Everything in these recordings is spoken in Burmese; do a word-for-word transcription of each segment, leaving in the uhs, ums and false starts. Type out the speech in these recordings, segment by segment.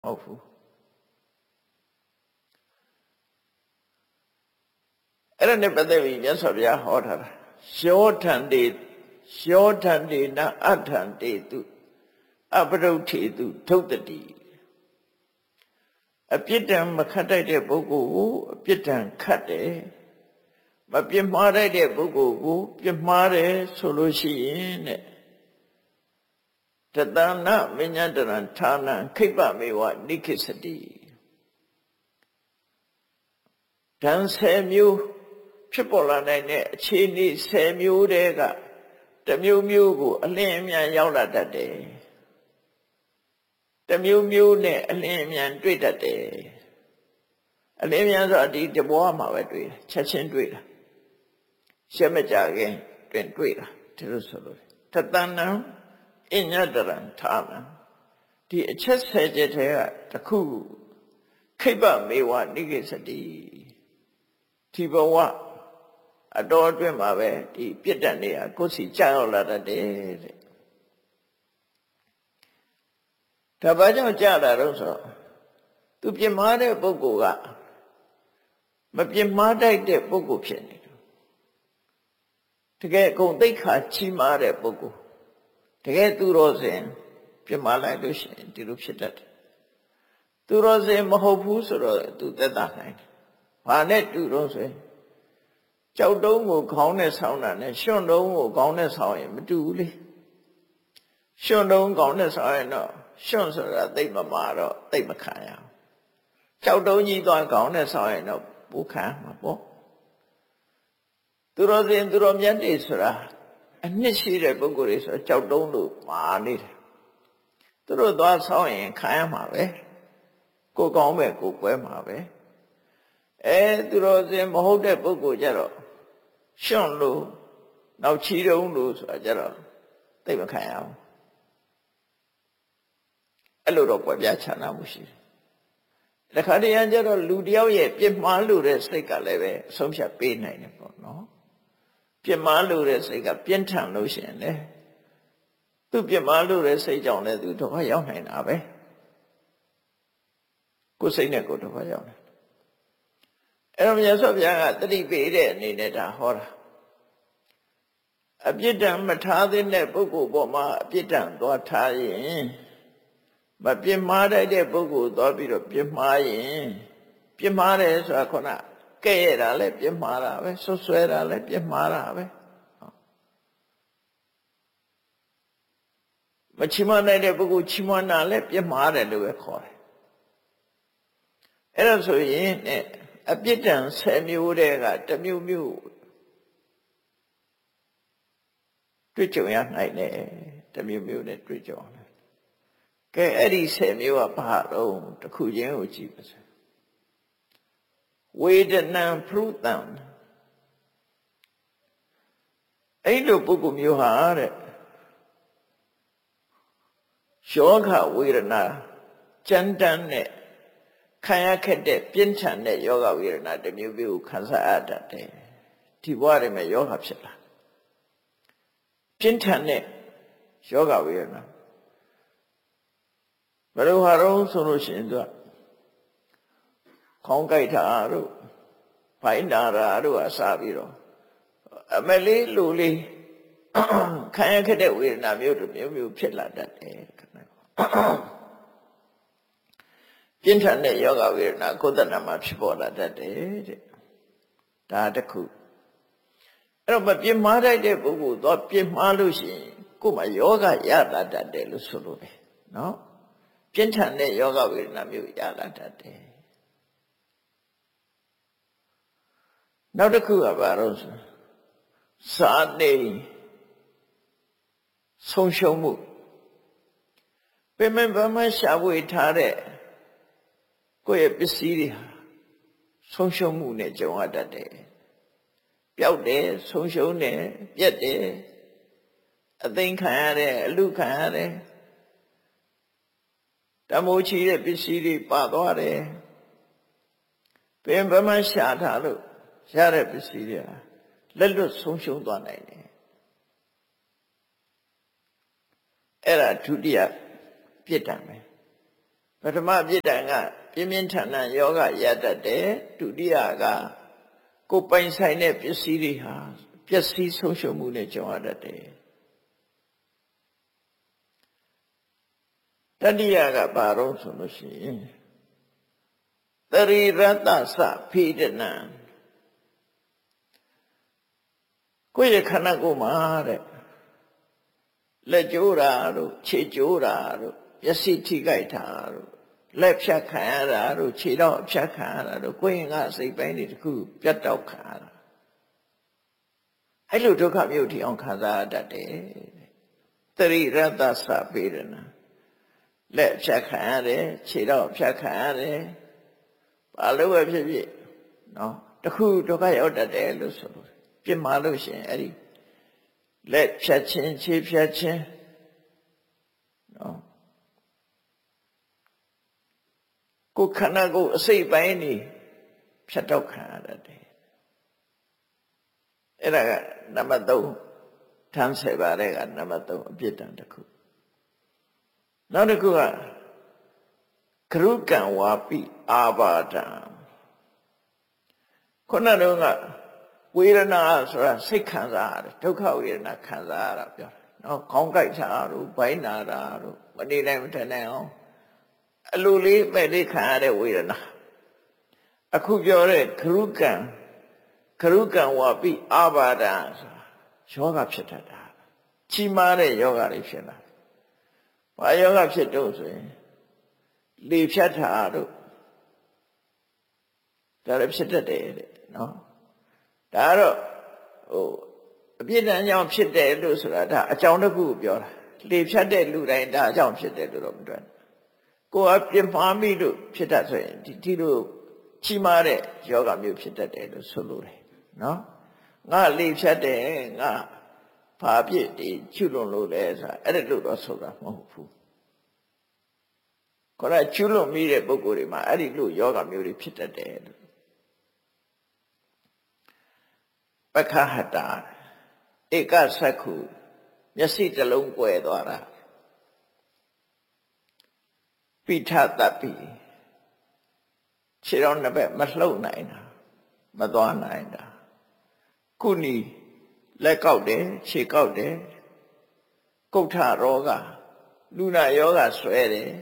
ဟုတ်ဘူးအဲ့ဒါနဲ့ပတ်သက်ပြီးမြတ်စွာဘုရားဟောထားတာယောထံတေယောထံတေနအထံတေတုအပရုဋ္ဌေတုထုတ်တတိအပြစ်ဒဏ်မခတ်တတ်တဲ့ပုဂ္ဂိုလ်ကိုအပြစ်ဒဏ်ခတ်တယ်မပြစ်မှားတတ်တဲ့ပုဂ္ဂိုလ်ကိုပြစ်မှားတယ်ဆိုလို့ရှိရင်တဲ့တတနာမဉ္ဇတရံဌာနံခိပ္ပမေဝနိခိစတိဒဏ်ဆယ်မျိုးဖြစ်ပေါ်လာနိုင်တဲ့အခြေအနေဆယ်မျိုးတည်းကတစ်မျိုးမျိုးကိုအလင်းအမြန်ရောက်လာတတ်တယ်တစ်မျိုးမျိုးနဲ့အလင်းအမြန်တွေ့တတ်တယ်အလင်းအမြန်ဆိုဒီတဘောမှာပဲတွေ့တယ်ချက်ချင်းတွေ့တာရှက်မကြခင်တွင်တွေ့တာဒီလိုဆိုလို့တတဏံအညတရံဌာနံဒီအချက်ဆယ်ချက်တည်းကတစ်ခုခိပ္ပမေဝနိကိစတိဒီဘဝအတော်အတွင်းမှာပဲဒီပြစ်ဒဏ်တွေကကိုယ်စီကြောက်လာတတ်တယ်တဲ့ဒါဘာကြောင့်ကြာတာတော့ဆိုသူပြစ်မှားတဲ့ပုဂ္ဂိုလ်ကမပြစ်မှားတတ်တဲ့ပုဂ္ဂိုလ်ဖြစ်နေတယ်တကယ်အကုန်သိက္ခာကြီးမားတဲ့ပုဂ္ဂိုလ်တကယ်သူတော်စင်ပြစ်မှားလိုက်လို့ရှိရင်ဒီလိုဖြစ်တတ်တယ်သူတော်စင်မဟုတ်ဘူးဆိုတော့သူသက်သာနိုင်တယ်ဘာနဲ့တူတော့ဆိုရင်ကြောက်တုံးကိုခေါင်းနဲ့ဆောင်းတာနဲ့ရွှွန့်တုံးကိုခေါင်းနဲ့ဆောင်းရင်မတူဘူးလေရွှွန့်တုံးခေါင်းနဲ့ဆောင်းရင်တော့ရွှွန့်ဆိုတာသိမမာတော့သိမခံရအောင်ကြောက်တုံးကြီးသွားခေါင်းနဲ့ဆောင်းရင်တော့ပူခံမှာပေါ့သူတော်စင်သူတော်မြတ်တွေဆိုတာအနှစ်ရှိတဲ့ပုဂ္ဂိုလ်တွေဆိုကြောက်တုံးလို့မာနေတယ်သူတို့သွားဆောင်းရင်ခံရမှာပဲကိုကောင်းပဲကိုကွဲမှာပဲအဲသူတော်စင်မဟုတ်တဲ့ပုဂ္ဂိုလ်ကြတော့ရွှွန့်လို့နောက်ချီတုံးလို့ဆိုတာကြတော့သိမခံရအောင်အဲ့လိုတော့ကွဲပြားခြားနာမှုရှိတယ်တခါတည်းရကြတော့လူတယောက်ရဲ့ပြစ်မှားလို့တဲ့စိတ်ကလည်းပဲအဆုံးဖြတ်ပေးနိုင်တယ်ပေါ့နော်ပြစ်မှားလို့တဲ့စိတ်ကပြင်းထန်လို့ရှိရင်လေသူပြစ်မှားလို့တဲ့စိတ်ကြောင့်လည်းသူဒုက္ခရောက်နိုင်တာပဲကိုယ်စိတ်နဲ့ကိုယ်ဒုက္ခရောက်တယ်အဲ့တော့မြတ်စွာဘုရားကတတိပေးတဲ့အနေနဲ့ဒါဟောတာအပြစ်ဒဏ်မထားသင့်တဲ့ပုဂ္ဂိုလ်ပေါ်မှာအပြစ်ဒဏ်သွားထားရင်မပြစ်မှားတတ်တဲ့ပုဂ္ဂိုလ်သွားပြီးတော့ပြစ်မှားရင်ပြစ်မှားတယ်ဆိုတာခုနကဲ့ရတာလည်းပြစ်မှားတာပဲဆွဆွဲတာလည်းပြစ်မှားတာပဲမချီးမွမ်းနိုင်တဲ့ပုဂ္ဂိုလ်ချီးမွမ်းတာလည်းပြစ်မှားတယ်လို့ပဲခေါ်တယ်အဲ့ဒါဆိုရင်နဲ့အပြစ်ဒဏ်ဆယ်မျိုးတည်းကတစ်မျိုးမျိုးတွေ့ကြုံရနိုင်တယ်တစ်မျိုးမျိုးနဲ့တွေ့ကြုံတယ်ကဲအဲ့ဒီဆယ်မျိုးကဘာတော့တစ်ခုချင်းကိုကြည့်ပါစို့ဝေဒနာဖရုတံအဲ့လိုပုဂ္ဂိုလ်မျိုးဟာတဲ့ယောဂဝေဒနာကြမ်းတမ်းတဲ့ခံရခက်တဲ့ပြင်းထန်တဲ့ယောဂဝေဒနာတစ်မျိုးမျိုးကိုခံစားရတတ်တယ်ဒီဘဝတွေမှာယောဂဖြစ်လာပြင်းထန်တဲ့ယောဂဝေဒနာဘယ်လိုဟာတော့ဆိုလို့ရှိရင်သူကခေါင်းကိုက်တာတို့ဘိုင်းနာတာတို့အစားပြီးတော့အမလေးလူလေးခံရခက်တဲ့ဝေဒနာမျိုးတစ်မျိုးမျိုးဖြစ်လာတတ်တယ်ခဏပြင်းထန်တဲ့ယောဂဝေဒနာကိုယ်တဏ္ဍာမှာဖြစ်ပေါ်လာတတ်တယ်တဲ့ဒါတစ်ခုအဲ့တော့မပြင်းမှားတတ်တဲ့ပုဂ္ဂိုလ်တော့ပြင်းမှားလို့ရှိရင်ကိုယ်မှာယောဂရလာတတ်တယ်လို့ဆိုလို့ပဲနော်ပြင်းထန်တဲ့ယောဂဝေဒနာမျိုးရလာတတ်တယ်နောက်တစ်ခုကဘာလို့ဆိုစာနေဆုံးရှုံးမှုပြမဗမရှာဝေထားတဲ့ကိုယ့်ရဲ့ပစ္စည်းတွေဟာဆုံးရှုံးမှုနဲ့ကြုံရတတ်တယ်ပျောက်တယ်ဆုံးရှုံးတယ်ပြက်တယ်အသိမ်းခံရတယ်အလူခံရတယ်တမိုးချီတဲ့ပစ္စည်းတွေပါသွားတယ်ပင်ဗမရှာထားလို့ရတဲ့ပစ္စည်းတွေဟာလက်လွတ်ဆုံးရှုံးသွားနိုင်တယ်အဲ့ဒါဒုတိယပြစ်ဒဏ်ပဲပထမပြစ်ဒဏ်ကပြင်းပြင်းထန်ထန်ယောဂရတတ်တယ်ဒုတိယကကိုယ်ပိုင်ဆိုင်တဲ့ပစ္စည်းတွေဟာပျက်စီးဆုံးရှုံးမှုနဲ့ကြုံရတတ်တယ်တတိယကဘာလို့ဆိုလို့ရှိရင်သရိရတ္တသဖိဒနံကိုယ့်ရဲ့ခန္ဓာကိုယ်မှာတဲ့လက်ကျိုးတာတို့ခြေကျိုးတာတို့မျက်စိထိခိုက်တာတို့လက်ဖြတ်ခံရတာတို့ခြေတော့ဖြတ်ခံရတာတို့ကိုယ်ရင်ကစိတ်ပိုင်းတွေတခုပြတ်တောက်ခံရတာအဲ့လိုဒုက္ခမျိုးထိအောင်ခံစားရတတ်တယ်သရိရတ္တသဖိဒနံလက်ဖြတ်ခံရတယ်ခြေတော့ဖြတ်ခံရတယ်ဘာလို့ပဲဖြစ်ဖြစ်နော်တခုဒုက္ခရောက်တတ်တယ်လို့ဆိုလို့ပြစ်မှားလို့ရှိရင်အဲ့ဒီလက်ဖြတ်ခြင်းခြေဖြတ်ခြင်းနော်ကိုယ်ခန္ဓာကိုယ်အစိတ်ပိုင်းနေဖြတ်တော့ခံရတတ်တယ်အဲ့ဒါကနံပါတ်သုံးထမ်းဆယ်ပါတဲ့ကနံပါတ်သုံးအပြစ်ဒဏ်တစ်ခုနောက်တစ်ခုကကရုကံဝါပိအာဘာဒံခုနတုန်းကဝေဒနာဆိုတာစိတ်ခံစားရတယ်ဒုက္ခဝေဒနာခံစားရတာပြောတယ်နော်ခေါင်းကိုက်တာတို့ဘိုင်းနာတာတို့မနေနိုင်မထနိုင်အောင်အလိုလေးမဲ့လေးခံရတဲ့ဝေဒနာအခုပြောတဲ့ကရုကံကရုကံဝါပိအာဘာဒံဆိုတာယောဂဖြစ်တတ်တာကြီးမားတဲ့ယောဂတွေဖြစ်လာဘာယောဂဖြစ်တော့ဆိုရင်လေဖြတ်တာတို့ဒါလည်းဖြစ်တတ်တယ်တဲ့နော်ဒါကတော့ဟိုအပြစ်ဒဏ်ကြောင့်ဖြစ်တယ်လို့ဆိုတာဒါအကြောင်းတစ်ခုကိုပြောတာလေဖြတ်တဲ့လူတိုင်းဒါအကြောင်းဖြစ်တယ်လို့တော့မတွက်ကိုယ်အပြစ်မှားမိလို့ဖြစ်တတ်ဆိုရင်ဒီဒီလိုကြီးမားတဲ့ယောဂမျိုးဖြစ်တတ်တယ်လို့ဆိုလို့တယ်နော်ငါလေဖြတ်တယ်ငါဘာပြစ်ဒီချွလွန်လို့လဲဆိုတာအဲ့ဒါလို့တော့ဆိုတာမဟုတ်ဘူးခေါ်ရချွလွန်မိတဲ့ပုဂ္ဂိုလ်တွေမှာအဲ့ဒီလို့ယောဂမျိုးတွေဖြစ်တတ်တယ်လို့ပက္ခဟတာဧကသက္ခုမျက်စိတစ်လုံးကွယ်သွားတာပိဋ္ဌတပိခြေတော်နှစ်ဘက်မလှုပ်နိုင်တာမသွားနိုင်တာခုနီလက်ကောက်တယ်ခြေကောက်တယ်ကုဋ္ဌရောဂလူနာယောဂဆွဲတယ်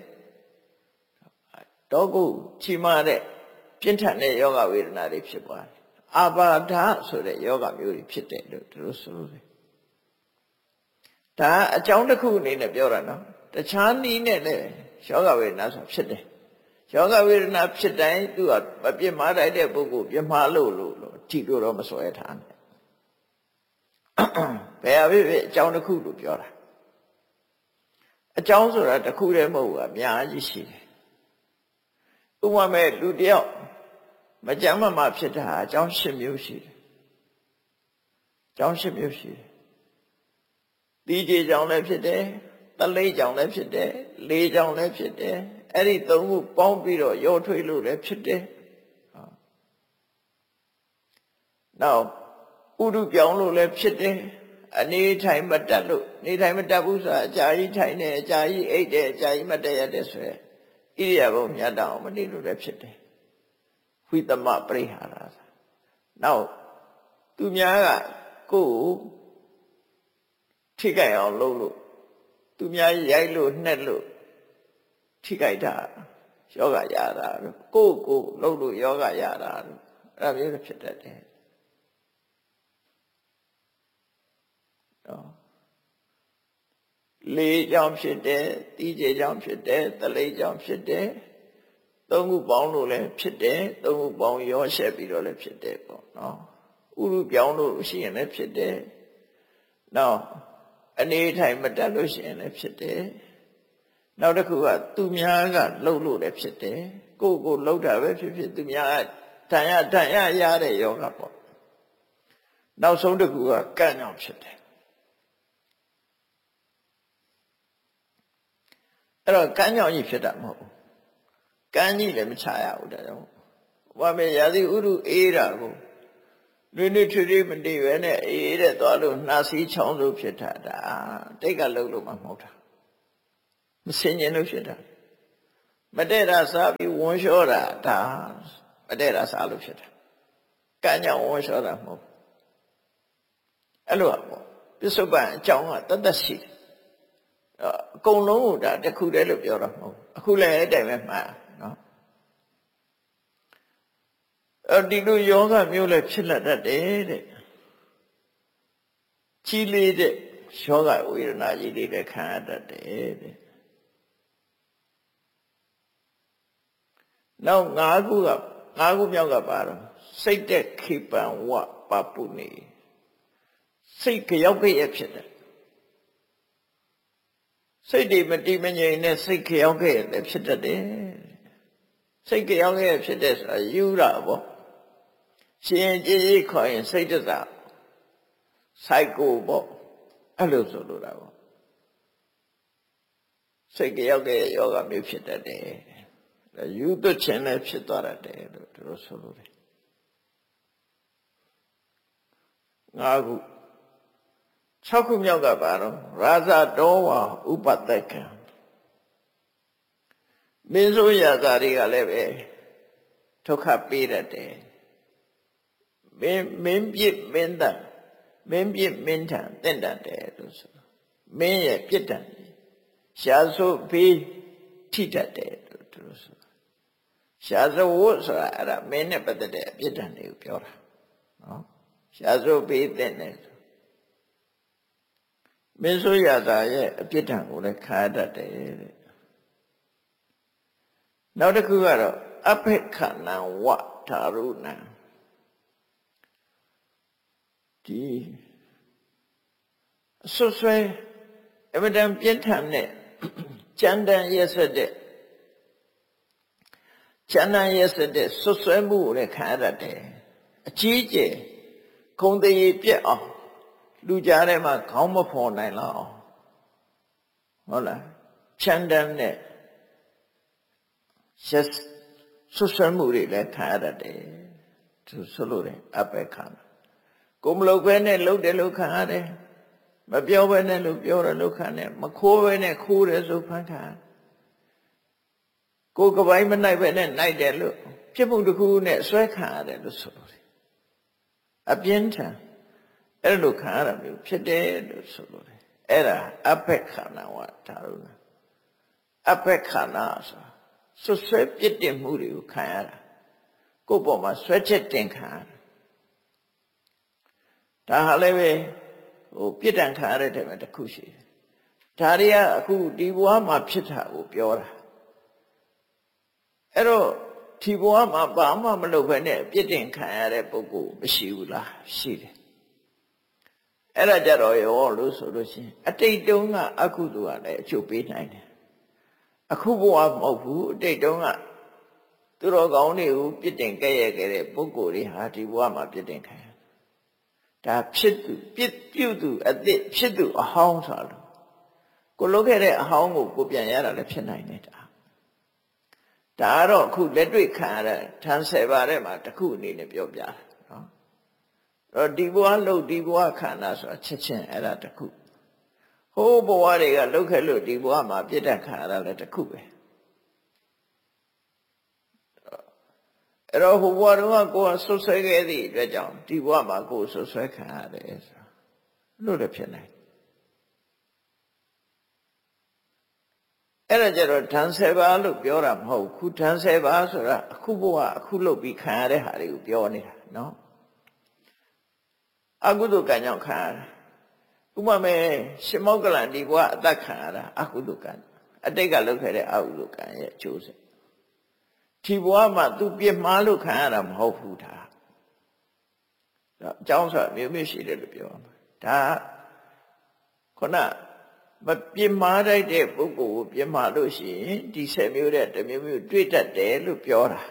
တော့ကိုချီမာတဲ့ပြင်းထန်တဲ့ယောဂဝေဒနာတွေဖြစ်သွားတယ်အာဘာဒဆိုတဲ့ယောဂမျိုးတွေဖြစ်တယ်လို့သူတို့ဆိုလို့တယ်ဒါအကြောင်းတစ်ခုအနေနဲ့ပြောတာနော်တခြားနည်းနဲ့လည်းယောဂဝေဒနာဆိုဖြစ်တယ်ယောဂဝေဒနာဖြစ်တိုင်းသူကမပြစ်မှားတိုက်တဲ့ပုဂ္ဂိုလ်ပြစ်မှားလို့လို့လို့ထိလို့တော့မစွဲထားနဲ့ဘယ်အဖြစ်ဖြစ်အကြောင်းတစ်ခုလို့ပြောတာအကြောင်းဆိုတာတစ်ခုတည်းမဟုတ်ဘူးအများကြီးရှိတယ်ဥပမာမဲ့လူတယောက်မကြမ်းမမှဖြစ်တာအကြောင်းရှစ်မျိုးရှိတယ်အကြောင်းရှစ်မျိုးရှိတယ်တီးကြေကြောင့်လည်းဖြစ်တယ်တလိကြောင့်လည်းဖြစ်တယ်လေးကြောင့်လည်းဖြစ်တယ်အဲ့ဒီသုံးခုပေါင်းပြီးတော့ရောထွေးလို့လည်းဖြစ်တယ်နောက်ဥဒုပြောင်းလို့လည်းဖြစ်တယ်အနေထိုင်မတတ်လို့နေထိုင်မတတ်ဘူးဆိုတာအကြာကြီးထိုင်နေအကြာကြီးအိတ်တယ်အကြာကြီးမတတ်ရတဲ့ဆိုရဣရိယာပုမြတ်တောင်မနေလို့လည်းဖြစ်တယ်ဝိသမပရိဟာရနောက်သူများကကိုယ်ထိကြိုက်အောင်လုပ်လို့သူများရိုက်လို့နှက်လို့ထိကြိုက်တာယောဂရတာကိုယ်ကိုလုပ်လို့ယောဂရတာအဲ့ဒါမျိုးဖြစ်တတ်တယ်လေးကြောင့်ဖြစ်တယ်တီးကြေကြောင့်ဖြစ်တယ်တလိကြောင့်ဖြစ်တယ်သုံးခုပေါင်းလို့လည်းဖြစ်တယ်သုံးခုပေါင်းရောရှက်ပြီးတော့လည်းဖြစ်တယ်ပေါ့နော်ဥရုပြောင်းလို့ရှိရင်လည်းဖြစ်တယ်နောက်အနေထိုင်မတတ်လို့ရှိရင်လည်းဖြစ်တယ်နောက်တစ်ခုကသူများကလှုပ်လို့လည်းဖြစ်တယ်ကိုယ့်ကိုလှုပ်တာပဲဖြစ်ဖြစ်သူများကတန်ရတန်ရရတဲ့ယောဂပေါ့နောက်ဆုံးတစ်ခုကကံ့ကြောင့်ဖြစ်တယ်အဲ့တော့ကံ့ကြောင့်ကြီးဖြစ်တာမဟုတ်ဘူးကံကြီးလည်းမချရဘူးဒါကြောင့်ဘာမေရာသီဥတုအေးတာကိုနွေနွေထွေထွေမတည်ပဲနဲ့အေးတဲ့သွားလို့နှာစီးချောင်းလို့ဖြစ်တာဒါတိတ်ကလှုပ်လို့မှမဟုတ်တာမစင်ញင်လို့ဖြစ်တာမတည့်တာစားပြီးဝန်းလျှောတာဒါမတည့်တာစားလို့ဖြစ်တာကံကြောင့်ဝန်းလျှောတာမဟုတ်အဲ့လိုပေါ့ပစ္စုပန်အကြောင်းကတတ်တတ်ရှိတယ်အကုန်လုံးကဒါတစ်ခုတည်းလို့ပြောတာမဟုတ်အခုလည်းအဲ့တိုင်ပဲမှန်နော်အဲ့ဒီလိုယောဂမျိုးလည်းဖြစ်လာတတ်တယ်တဲ့ကြီးလေးတဲ့ယောဂဝေဒနာကြီးတွေလည်းခံရတတ်တယ်တဲ့နောက်၅ခုက၅ခုမြောက်ကပါတော့စိတ်တဲ့ခေပံဝပပုနေစိတ်ကြောက်ကြရဖြစ်တယ်စိတ်တွေမတည်မငြိမ်နဲ့စိတ်ကြောက်ကြရလည်းဖြစ်တတ်တယ်စိတ်ကြောက်ကြရဖြစ်တဲ့ဆိုတာယူတာပေါ့ရှင်ကြည်ကြီးခေါ်ရင်စိတ်တစ္ဆာစိုက်ကိုပေါ့အဲ့လိုဆိုလိုတာပေါ့စိတ်ကြောက်ကြရယောဂမျိုးဖြစ်တတ်တယ်ယူသွခြင်းလည်းဖြစ်သွားတတ်တယ်လို့သူတို့ဆိုလိုတယ်ငါးခု၆ခုမြောက်ကပါတော့ရာဇတောဝါဥပတက္ကံမင်းဆိုရာဇာတွေကလည်းပဲဒုက္ခပေးတတ်တယ်မင်းမင်းပြစ်မင်းတန်မင်းပြစ်မင်းထန်တင့်တတ်တယ်လို့ဆိုမင်းရဲ့ပြစ်ဒဏ်ရှားဆိုပေးထိတတ်တယ်လို့သူတို့ဆိုရှားဆိုဝတ်ဆိုတာအဲ့ဒါမင်းနဲ့ပတ်သက်တဲ့အပြစ်ဒဏ်တွေကိုပြောတာနော်ရှားဆိုပေးတဲ့နဲ့မင်းဆိုရတာရဲ့အပြစ်ဒဏ်ကိုလည်းခါရတတ်တယ်တဲ့နောက်တစ်ခုကတော့အဖိခဏံဝထာရုဏံဒီအဆွဆွဲအမတန်ပြင်းထန်တဲ့ကြမ်းတမ်းရက်စက်တဲ့ကြမ်းတမ်းရက်စက်တဲ့ဆွဆွဲမှုကိုလည်းခံရတတ်တယ်အကြီးကျယ်ခုံတရေပြက်အောင်လူကြားထဲမှာခေါင်းမဖော်နိုင်လောက်အောင်ဟုတ်လားချမ်းတမ်းတဲ့ရက်ဆွဆွဲမှုတွေလည်းခံရတတ်တယ်သူဆိုလို့တယ်အပေခံကိုမလုပ်ဘဲနဲ့လုပ်တယ်လို့ခံရတယ်မပြောဘဲနဲ့လို့ပြောတယ်လို့ခံတယ်မခိုးဘဲနဲ့ခိုးတယ်ဆိုဖန်ခံကိုယ်ကပိုင်းမနိုင်ဘဲနဲ့နိုင်တယ်လို့ဖြစ်မှုတစ်ခုနဲ့ဆွဲခံရတယ်လို့ဆိုလို့တယ်အပြင်းထန်အဲ့လိုခံရတာမျိုးဖြစ်တယ်လို့ဆိုလို့တယ်အဲ့ဒါအပက္ခဏဝဒါရုဏအပက္ခဏဆိုဆွဆွဲပြစ်တင်မှုတွေကိုခံရတာကိုယ့်ပေါ်မှာဆွဲချက်တင်ခံရတာဒါဟာလည်းပဲဟိုပြစ်ဒဏ်ခံရတဲ့ထဲမှာတစ်ခုရှိတယ်ဒါတွေကအခုဒီဘဝမှာဖြစ်တာကိုပြောတာအဲ့တော့ဒီဘဝမှာဘာမှမလုပ်ဘဲနဲ့ပြစ်တင်ခံရတဲ့ပုဂ္ဂိုလ်မရှိဘူးလားရှိတယ်အဲ့ဒါကြတော့ရောလို့ဆိုလို့ရှိရင်အတိတ်တုန်းကအကုသိုလ်ကလည်းအကျိုးပေးနိုင်တယ်အခုဘဝမဟုတ်ဘူးအတိတ်တုန်းကသူတော်ကောင်းတွေကိုပြစ်တင်ကြဲ့ရဲ့ခဲ့တဲ့ပုဂ္ဂိုလ်တွေဟာဒီဘဝမှာပြစ်တင်ခံရဒါဖြစ်သူပြစ်ပြုသူအသစ်ဖြစ်သူအဟောင်းဆိုလို့ကိုလုပ်ခဲ့တဲ့အဟောင်းကိုကိုပြန်ရတာလည်းဖြစ်နိုင်တယ်ဒါဒါကတော့အခုလက်တွေ့ခံရတဲ့ထန်ဆယ်ပါးထဲမှာတစ်ခုအနေနဲ့ပြောပြတာနော်အဲ့တော့ဒီဘဝလို့ဒီဘဝခန္ဓာဆိုတာချက်ချင်းအဲ့ဒါတစ်ခုဟိုးဘဝတွေကလုပ်ခဲ့လို့ဒီဘဝမှာပြစ်ဒဏ်ခံရတာလည်းတစ်ခုပဲအဲ့တော့ဟိုဘဝတော့ကိုယ်ဆွဆွဲခဲ့သည့်အတွက်ကြောင့်ဒီဘဝမှာကိုယ်ဆွဆွဲခံရတယ်ဆိုတာလို့လည်းဖြစ်နိုင်အဲ့ဒါကြတော့ဓာန်ဆယ်ပါးလို့ပြောတာမဟုတ်ခုဓာန်ဆယ်ပါးဆိုတာအခုဘဝအခုလုပ်ပြီးခံရတဲ့ဟာတွေကိုပြောနေတာနော်အကုသိုလ်ကံကြောင့်ခံရတာဥပမာရှင်မောက္ကလန်ဒီဘဝအသက်ခံရတာအကုသိုလ်ကံအတိတ်ကလုပ်ခဲ့တဲ့အကုသိုလ်ကံရဲ့အကျိုးဆက်ဒီဘဝမှာသူပြစ်မှားလို့ခံရတာမဟုတ်ဘူးဒါအကြောင်းဆိုတာမျိုးမျိုးရှိတယ်လို့ပြောရမှာဒါခုနမပြစ်မှားတတ်တဲ့ပုဂ္ဂိုလ်ကိုပြစ်မှားလို့ရှိရင်ဒီဆယ်မျိုးတဲ့တစ်မျိုးမျိုးတွေ့တတ်တယ်လို့ပြောတာ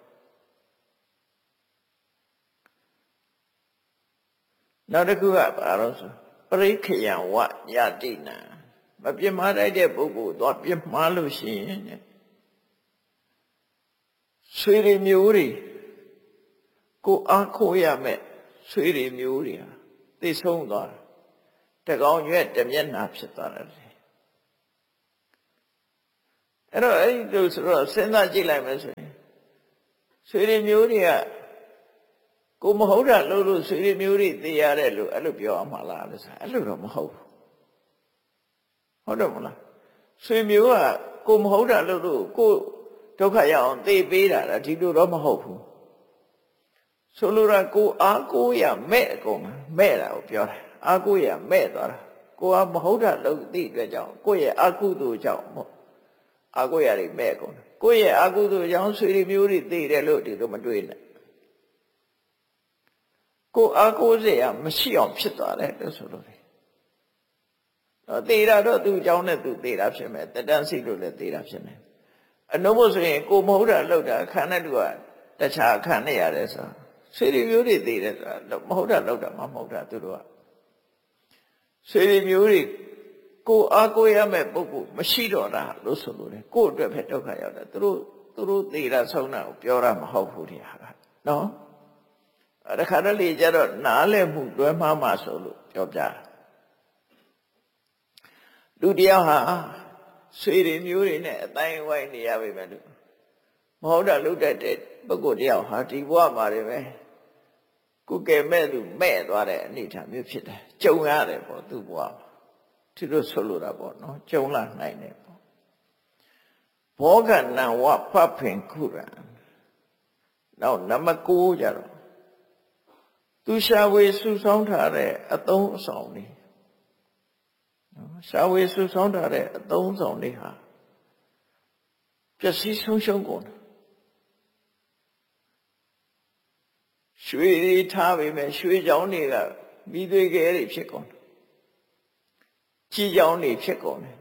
နောက်တစ်ခုကဘာလို့ဆိုပရိခယံဝယတိနံမပြစ်မှားတတ်တဲ့ပုဂ္ဂိုလ်တော့ပြစ်မှားလို့ရှိရင်ဆွေတွေမျိုးတွေကိုအားခိုးရမယ်ဆွေတွေမျိုးတွေဟာသိဆုံးသွားတာတကောင်ရွက်တမျက်နှာဖြစ်သွားတယ်အဲ့တော့အဲ့ဒီလိုဆိုတော့စဉ်းစားကြည့်လိုက်မယ်ဆိုရင်ဆွေတွေမျိုးတွေကကိုမဟုတ်တာလို့လို့ဆွေတွေမျိုးတွေသိရတယ်လို့အဲ့လိုပြောအောင်မလားလို့ဆိုအဲ့လိုတော့မဟုတ်ဘူးဟုတ်တယ်မလားဆွေမျိုးကကိုမဟုတ်တာလို့လို့ကိုဒုက္ခရအောင်သိပေးတာလားဒီလိုတော့မဟုတ်ဘူးဆိုလိုတာကိုအားကိုရမဲ့အကုန်မဲ့တာကိုပြောတာအားကိုရမဲ့သွားတာကိုကမဟုတ်တာလို့သိတဲ့ကြောင့်ကိုရဲ့အကုသိုလ်ကြောင့်မို့အာကိုရတွေမဲ့ကုန်ကိုယ့်ရဲ့အာကုသိုလ်ကြောင့်ဆွေတွေမျိုးတွေသိတယ်လို့ဒီလိုမတွေးနဲ့ကိုအာကိုစရာမရှိအောင်ဖြစ်သွားတယ်လို့ဆိုလို့တယ်တော့သိတာတော့သူ့ကြောင့်နဲ့သူသိတာဖြစ်မယ်တတန်းစိလို့လည်းသိတာဖြစ်မယ်အနှုံးမို့ဆိုရင်ကိုမဟုတ်တာလောက်တာခံတဲ့သူကတခြားခံနေရတယ်ဆိုဆွေတွေမျိုးတွေသိတယ်ဆိုတာမဟုတ်တာလောက်တာမဟုတ်တာသူတို့ကဆွေတွေမျိုးတွေကိုအားကိုးရမဲ့ပုဂ္ဂိုလ်မရှိတော့တာလို့ဆိုလို့တယ်ကိုယ့်အတွက်ပဲဒုက္ခရောက်တာသူတို့သူတို့သိတာဆုံးတာကိုပြောတာမဟုတ်ဘူးဒီဟာကနော်အဲ့ဒါခါတလေကျတော့နားလည်မှုတွဲမှားမှဆိုလို့ပြောပြတာလူတယောက်ဟာဆွေတွေမျိုးတွေနဲ့အတိုင်းဝိုင်းနေရပြီမဲ့လို့မဟုတ်တာလုပ်တတ်တဲ့ပုဂ္ဂိုလ်တယောက်ဟာဒီဘဝမှာတွေပဲကိုယ်ကဲမဲ့သူမဲ့သွားတဲ့အနေထားမျိုးဖြစ်တယ်ကြုံရတယ်ပေါ့သူ့ဘဝမှာသူတို့ဆိုလိုတာပေါ့နော်ကြုံလာနိုင်တယ်ပေါ့ဘောဂနံဝဖဖင်ခုရံနောက်နံပါတ်၉ကျတော့သူရှာဝေစုဆောင်းထားတဲ့အသုံးအဆောင်တွေနော်ရှာဝေစုဆောင်းထားတဲ့အသုံးအဆောင်တွေဟာပျက်စီးဆုံးရှုံးကုန်တယ်ရွှေတွေထားပေမဲ့ရွှေကြောင်းတွေကမိသွေးကဲတွေဖြစ်ကုန်တယ်ကြည်ကြောင်းတွေဖြစ်ကုန်တယ်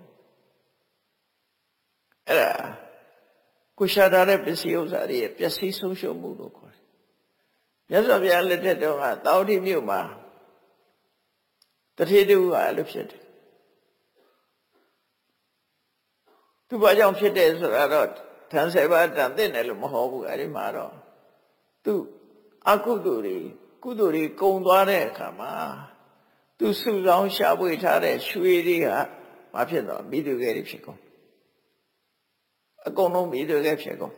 အဲ့ဒါကိုရှာထားတဲ့ပစ္စည်းဥစ္စာတွေပျက်စီးဆုံးရှုံးမှုလို့ခေါ်တယ်မြတ်စွာဘုရားလက်ထက်တုန်းကသာဝတိမြို့မှာတထေတူကအဲ့လိုဖြစ်တယ်သူဘာကြောင့်ဖြစ်တယ်ဆိုတာတော့ဓာန်ဆယ်ပါးတန်သိတယ်လို့မဟုတ်ဘူးအဲ့ဒီမှာတော့သူအကုသိုလ်တွေကုသိုလ်တွေကုံသွားတဲ့အခါမှာသူစုဆောင်ရှာဖွေထားတဲ့ရွှေတွေကဘာဖြစ်တော့မိသူကဲတွေဖြစ်ကုန်အကုန်လုံးမိသူကဲဖြစ်ကုန်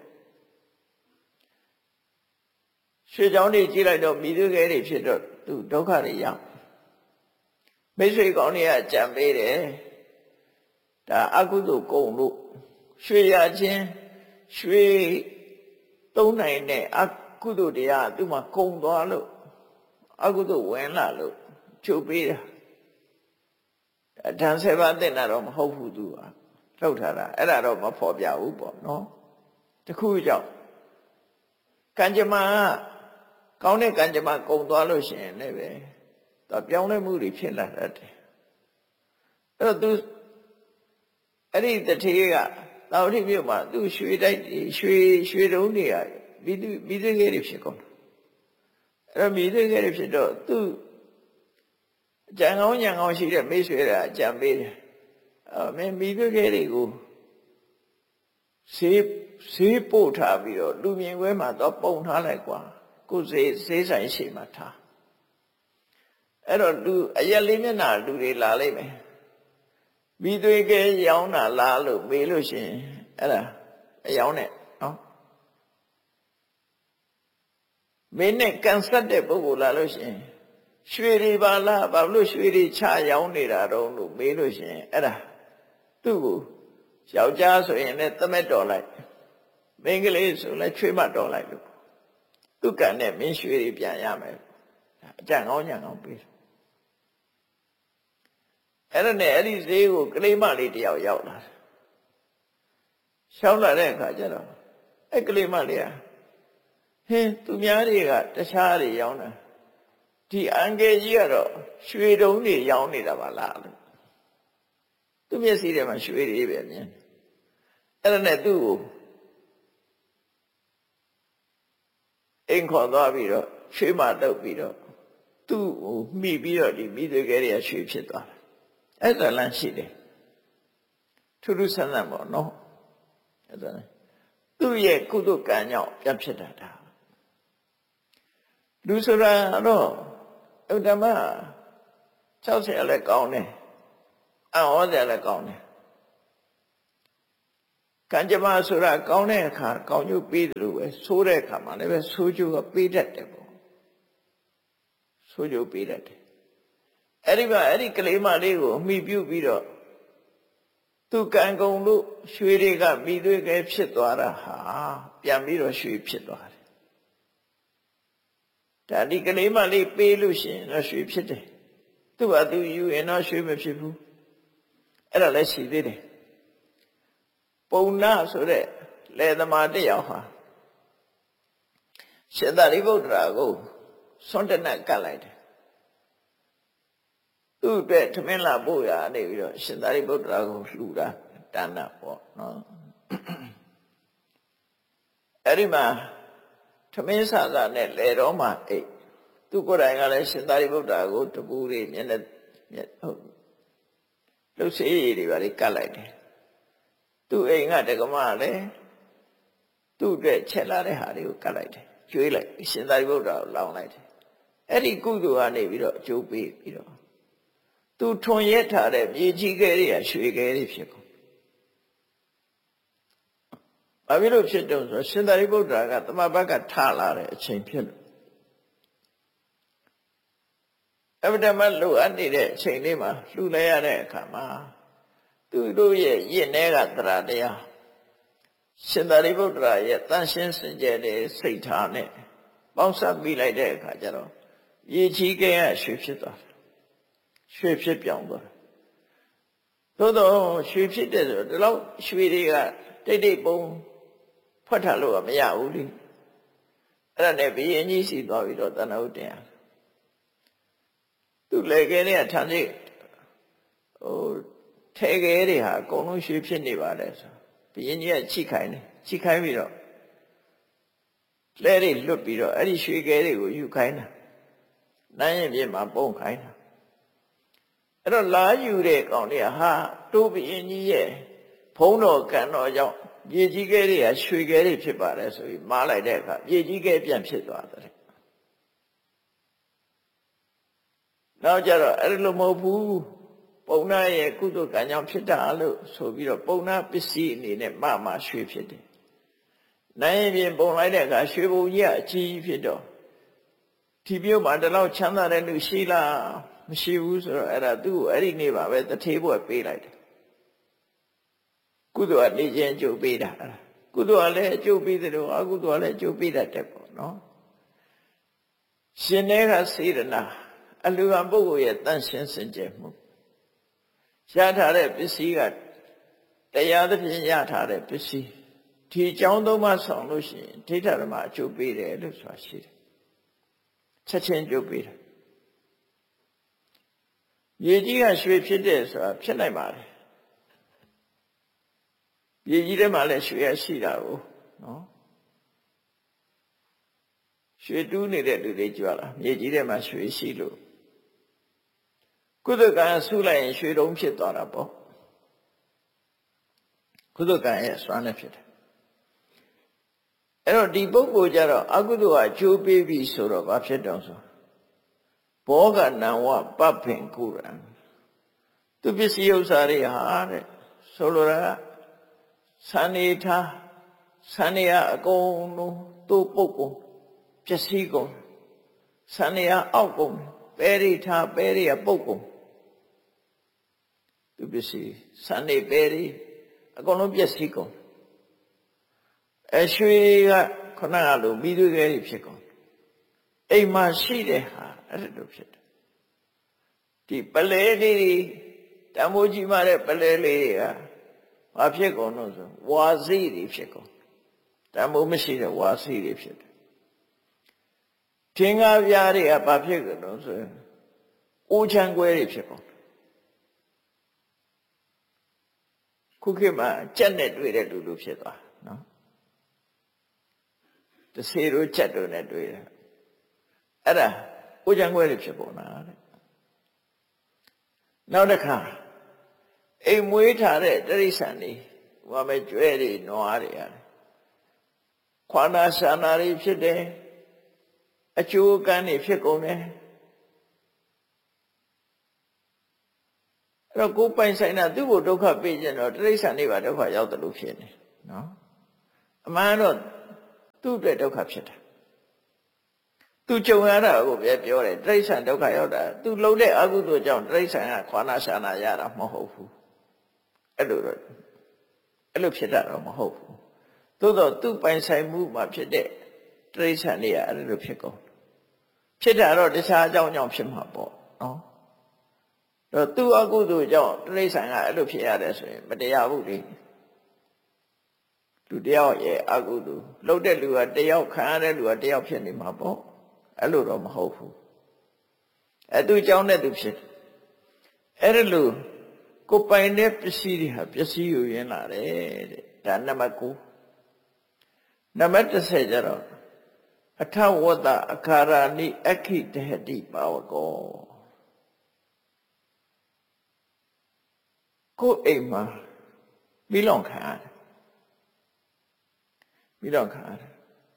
ရွှေချောင်းတွေကြည့်လိုက်တော့မိသူကဲတွေဖြစ်တော့သူဒုက္ခတွေရောက်မိတ်ဆွေကောင်းတွေကကြံပေးတယ်ဒါအကုသိုလ်ကုံလို့ရွှေရချင်းရွှေသုံးနိုင်တဲ့အကုသိုလ်တရားသူ့မှာကုံသွားလို့အကုသိုလ်ဝင်လာလို့ချုပ်ပေးတာဓာန်ဆယ်ပါးသိတာတော့မဟုတ်ဘူးသူကထုတ်ထားတာအဲ့ဒါတော့မဖော်ပြဘူးပေါ့နော်တခုကြောင့်ကံကြမ္မာကောင်းတဲ့ကံကြမ္မာကုံသွားလို့ရှိရင်လည်းပဲသူပြောင်းလဲမှုတွေဖြစ်လာတတ်တယ်အဲ့တော့သူအဲ့ဒီတထေးကသာဝတိမြို့မှာသူ့ရွှေတိုက်ရွှေရွှေတုံးတွေကမိသူမိသွေးကဲတွေဖြစ်ကုန်အဲ့တော့မိသွေးကဲတွေဖြစ်တော့သူကြံကောင်းညံကောင်းရှိတဲ့မိတ်ဆွေတွေအကြံပေးတယ်အဲမင်းမိသွေးကဲတွေကိုဆေးဆေးပို့ထားပြီးတော့လူမြင်ကွဲမှာတော့ပုံထားလိုက်ကွာကိုယ်ဆေးဆေးဆိုင်ရှိမှထားအဲ့တော့လူအရက်လေးမျက်နှာလူတွေလာလိမ့်မယ်မိသွေးကဲရောင်းတာလားလို့မေးလို့ရှိရင်အဲ့ဒါအယောင်းနဲ့နော်မင်းနဲ့ကန်ဆက်တဲ့ပုဂ္ဂိုလ်လာလို့ရှိရင်ရွှေတွေပါလားဘာလို့ရွှေတွေချရောင်းနေတာတော့လို့မေးလို့ရှိရင်အဲ့ဒါသူ့ကိုယောက်ျားဆိုရင်လည်းသမက်တော်လိုက်မိန်းကလေးဆိုလည်းချွေးမတော်လိုက်လို့သူကံနဲ့မင်းရွှေတွေပြန်ရမယ်အကြံကောင်းညံကောင်းပေးအဲ့ဒါနဲ့အဲ့ဒီဈေးကိုကလေးမလေးတယောက်ရောက်လာတယ်ရှောင်းလာတဲ့အခါကျတော့အဲ့ကလေးမလေးကဟင်းသူများတွေကတခြားတွေရောင်းတာဒီအန်ကယ်ကြီးကတော့ရွှေတုံးတွေရောင်းနေတာပါလားလို့သူမျက်စိထဲမှာရွှေတွေပဲမြင်အဲ့ဒါနဲ့သူ့ကိုအိမ်ခေါ်သွားပြီးတော့ရွှေမတုပ်ပြီးတော့သူ့ကိုမိပြီးတော့ဒီမိသွေးကဲတွေကရွှေဖြစ်သွားတယ်အဲ့ဒါလမ်းရှိတယ်ထူးထူးဆန်းဆန်းပေါ့နော်အဲ့ဒါသူ့ရဲ့ကုသကံကြောင့်ပြန်ဖြစ်တာဒါလူဆိုတာတော့ဥဒ္ဓမ၆၀လည်းကောင်းတယ်အံ့ဩစရာလည်းကောင်းတယ်ကံကြမ္မာဆိုတာကောင်းတဲ့အခါကောင်းကျိုးပေးတယ်လို့ပဲဆိုးတဲ့အခါမှာလည်းပဲဆိုးကျိုးကပေးတတ်တယ်ပေါ့ဆိုးကျိုးပေးတတ်တယ်အဲ့ဒီမှာအဲ့ဒီကလေးမလေးကိုအမိပြုပြီးတော့သူကံကုန်လို့ရွှေတွေကမိသွေးကဲဖြစ်သွားတာဟာပြန်ပြီးတော့ရွှေဖြစ်သွားတယ်ဒါဒီကလေးမလေးပေးလို့ရှိရင်တော့ရွှေဖြစ်တယ်သူ့ဘာသူယူရင်တော့ရွှေမဖြစ်ဘူးအဲ့ဒါလည်းရှိသေးတယ်ပုံနာဆိုတဲ့လယ်သမားတစ်ယောက်ဟာရှင်သာရိပုတ္တရာကိုဆွန့်တနတ်ကတ်လိုက်တယ်သူ့အတွက်ထမင်းလာပို့ရနေပြီးတော့ရှင်သာရိပုတ္တရာကိုလှူတာဒါနပေါ့နော်အဲ့ဒီမှာထမင်းစားစားနဲ့လေတော်မှာအိတ်သူကိုယ်တိုင်ကလည်းရှင်သာရိပုတ္တရာကိုတပူတွေမျက်နှာမျက်ဟုတ်လှုပ်စေးရည်တွေပါလေကတ်လိုက်တယ်သူ့အိမ်ကတက္ကမလည်းသူ့အတွက်ချက်လာတဲ့ဟာတွေကိုကတ်လိုက်တယ်ကျွေးလိုက်ရှင်သာရိပုတ္တရာကိုလောင်းလိုက်တယ်အဲ့ဒီကုသိုလ်ကနေပြီးတော့အကျိုးပေးပြီးတော့သူထွန်ရက်ထားတဲ့မြေကြီးခဲတွေကရွှေခဲတွေဖြစ်ကုန်ဘာဖြစ်လို့ဖြစ်တုံးဆိုရှင်သာရိပုတ္တရာကသမဘက်ကထလာတဲ့အချိန်ဖြစ်လို့အဗ္ဗဓမ္မလိုအပ်နေတဲ့အချိန်လေးမှာလှူလိုက်ရတဲ့အခါမှာသူတို့ရဲ့ရင့်တဲ့ကတရားတရားရှင်သာရိပုတ္တရာရဲ့တန်ရှင်းစင်ကြယ်တဲ့စိတ်ထားနဲ့ပေါင်းစပ်ပြီးလိုက်တဲ့အခါကျတော့ရေကြီးကဲကရွှေဖြစ်သွားတယ်ရွှေဖြစ်ပြောင်းသွားတယ်သို့တော့ရွှေဖြစ်တဲ့ဆိုဒီလောက်ရွှေတွေကတိတ်တိတ်ပုံဖွက်ထားလို့ကမရဘူးလေအဲ့ဒါနဲ့ဘုရင်ကြီးစီသွားပြီးတော့တဏှာဥတင်ရသူလေခဲတွေကထမ်းစိဟိုထဲခဲတွေဟာအကုန်လုံးရွှေဖြစ်နေပါတယ်ဆိုဘုရင်ကြီးကချိခိုင်းတယ်ချိခိုင်းပြီးတော့လဲတွေလွတ်ပြီးတော့အဲ့ဒီရွှေခဲတွေကိုယူခိုင်းတာနိုင်ရင်ပြင်မှာပုံခိုင်းတာအဲ့တော့လာယူတဲ့ကောင်တွေကဟာတိုးဘုရင်ကြီးရဲ့ဘုံတော်ကံတော်ကြောင့်မြေကြီးခဲတွေကရွှေခဲတွေဖြစ်ပါတယ်ဆိုပြီးမားလိုက်တဲ့အခါမြေကြီးခဲပြန်ဖြစ်သွားတယ်နောက်ကြတော့အဲ့လိုမဟုတ်ဘူးပုံနာရဲ့ကုသိုလ်ကံကြောင့်ဖြစ်တာလို့ဆိုပြီးတော့ပုံနာပစ္စည်းအနေနဲ့မမရွှေဖြစ်တယ်နိုင်ရင်ပြင်ပုံလိုက်တဲ့အခါရွှေဘုံကြီးကအကြီးကြီးဖြစ်တော့ဒီမျိုးမှာဒီလောက်ချမ်းသာတဲ့လူရှိလားမရှိဘူးဆိုတော့အဲ့ဒါသူ့ကိုအဲ့ဒီနေ့ပါပဲတထေးဘွယ်ပေးလိုက်တယ်ကုသိုလ်ကနေခြင်းအကျိုးပေးတာအဲ့ဒါကုသိုလ်ကလည်းအကျိုးပေးတယ်လို့အကုသိုလ်ကလည်းအကျိုးပေးတတ်တယ်ပေါ့နော်ရှင်တဲ့ကစေရနာအလူအပုဂ္ဂိုလ်ရဲ့တန်ရှင်းစင်ကြယ်မှုရထားတဲ့ပစ္စည်းကတရားသဖြင့်ရထားတဲ့ပစ္စည်းဒီအကြောင်းသုံးပါးဆောင်လို့ရှိရင်ဒိဋ္ဌဓမ္မအကျိုးပေးတယ်လို့ဆိုတာရှိတယ်ချက်ချင်းအကျိုးပေးတယ်မြေကြီးကရွှေဖြစ်တယ်ဆိုတာဖြစ်နိုင်ပါတယ်မြေကြီးထဲမှာလည်းရွှေရရှိတာကိုနော်ရွှေတူးနေတဲ့လူတွေကြွလာမြေကြီးထဲမှာရွှေရှိလို့ကုသကံဆူလိုက်ရင်ရွှေတုံးဖြစ်သွားတာပေါ့ကုသကံရဲ့စွမ်းနဲ့ဖြစ်တယ်အဲ့တော့ဒီပုဂ္ဂိုလ်ကြတော့အကုသိုလ်ကအကျိုးပေးပြီဆိုတော့ဘာဖြစ်တော့ဆိုဘောဂနံဝပပ္ပင်ကုရံသူပစ္စည်းဥစ္စာတွေဟာတဲ့ဆိုလိုတာကသံနေထားသံနေရအကုန်လုံးသူ့ပုဂ္ဂိုလ်ပစ္စည်းကုန်သံနေရအောက်ကုန်ပဲရိထားပဲရိယပုဂ္ဂိုလ်သူပစ္စည်းသံနေပဲရိအကုန်လုံးပစ္စည်းကုန်အရွှေကခဏကလိုပြီးသွေးခဲတွေဖြစ်ကုန်အိမ်မှာရှိတဲ့ဟာအဲ့လိုဖြစ်တယ်ဒီပလဲလေးတွေတမိုးကြီးမှတဲ့ပလဲလေးတွေကဘာဖြစ်ကုန်လို့ဆိုဝါစီတွေဖြစ်ကုန်တမိုးမရှိတဲ့ဝါစီတွေဖြစ်တယ်ထင်းကားပြားတွေကဘာဖြစ်ကုန်လို့ဆိုအိုးချမ်းကွဲတွေဖြစ်ကုန်ခုခေတ်မှာကြက်နဲ့တွေ့တဲ့လူလူဖြစ်သွားနော်တဆေတို့ကြက်တို့နဲ့တွေ့တယ်အဲ့ဒါအိုးချမ်းကွဲတွေဖြစ်ပေါ်လာတဲ့နောက်တစ်ခါအိမ်မွေးထားတဲ့တိရစ္ဆာန်တွေဟိုမှာကျွဲတွေနွားတွေရတယ်ခွာနာရှာနာတွေဖြစ်တယ်အကျိုးကံတွေဖြစ်ကုန်တယ်အဲ့တော့ကိုယ်ပိုင်ဆိုင်တာသူ့ကိုဒုက္ခပေးခြင်းတော့တိရစ္ဆာန်တွေပါဒုက္ခရောက်တယ်လို့ဖြစ်နေနော်အမှန်တော့သူ့အတွက်ဒုက္ခဖြစ်တာသူကြုံရတာကိုပဲပြောတယ်တိရစ္ဆာန်ဒုက္ခရောက်တာသူလှုပ်တဲ့အကုသိုလ်ကြောင့်တိရစ္ဆာန်ကခွာနာရှာနာရတာမဟုတ်ဘူးအဲ့လိုတော့အဲ့လိုဖြစ်တာတော့မဟုတ်ဘူးသို့တော့သူ့ပိုင်ဆိုင်မှုမှာဖြစ်တဲ့တိရစ္ဆာန်တွေကအဲ့လိုဖြစ်ကုန်ဖြစ်တာတော့တခြားအကြောင်းကြောင့်ဖြစ်မှာပေါ့နော်တော့သူ့အကုသိုလ်ကြောင့်တိရစ္ဆာန်ကအဲ့လိုဖြစ်ရတယ်ဆိုရင်မတရားဘူးလေလူတယောက်ရဲ့အကုသိုလ်လှုပ်တဲ့လူကတယောက်ခံရတဲ့လူကတယောက်ဖြစ်နေမှာပေါ့အဲ့လိုတော့မဟုတ်ဘူးအဲ့သူကြောင့်နဲ့သူဖြစ်အဲ့ဒါလို့ကိုပိုင်တဲ့ပစ္စည်းတွေဟာပစ္စည်းယူရင်းလာတယ်တဲ့ဒါနံပါတ်၉နံပါတ်၁၀ကျတော့အထဝတ္တအခါရာနိအခိတဟတိပါဝကောကိုအိမ်မှာမိလောင်ခံရတယ်မိလောင်ခံရတယ်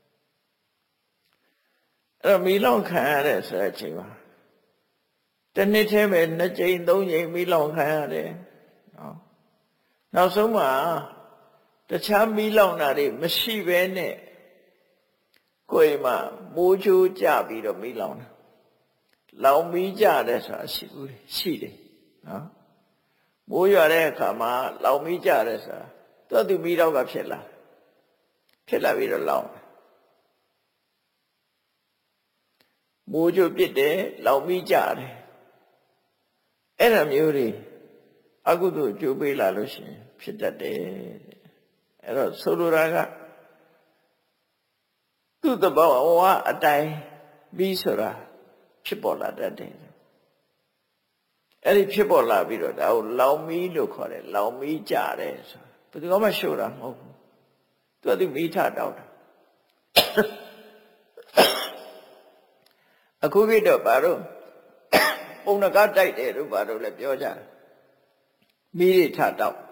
အဲ့တော့မိလောင်ခံရတဲ့ဆိုတဲ့အချိန်မှာတနေ့တည်းပဲနှစ်ကြိမ်သုံးကြိမ်မိလောင်ခံရတယ်နော်နောက်ဆုံးမှာတခြားမိလောင်တာတွေမရှိဘဲနဲ့ကိုယ်မှာမိုးချိုးကြပြီးတော့မိလောင်တာလောင်မိကြတယ်ဆိုတာရှိဘူးရှိတယ်နော်မိုးရွာတဲ့အခါမှာလောင်မိကြတယ်ဆိုတာသူ့သူမိတော့ကဖြစ်လာဖြစ်လာပြီးတော့လောင်မိုးချိုးပြစ်တယ်လောင်မိကြတယ်အဲ့ဒါမျိုးတွေအကုသိုလ်ကျိုးပေးလာလို့ရှိရင်ဖြစ်တတ်တယ်အဲ့တော့ဆိုလိုတာကသူ့တဘောဝအတိုင်းပြီးဆိုတာဖြစ်ပေါ်လာတတ်တယ်အဲ့ဒီဖြစ်ပေါ်လာပြီးတော့ဒါကိုလောင်မီးလို့ခေါ်တယ်လောင်မီးကြတယ်ဆိုဘယ်သူမှရှို့တာမဟုတ်ဘူးသူကသူမီးထတောက်တာအခုခေတ်တော့ဘာလို့ပုံနကတိုက်တယ်လို့ဘာလို့လဲပြောကြတယ်မီးတွေထတောက်